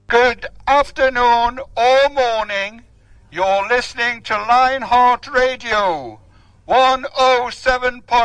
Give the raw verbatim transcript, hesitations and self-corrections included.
Good afternoon or morning. You're listening to Lionheart Radio one oh seven point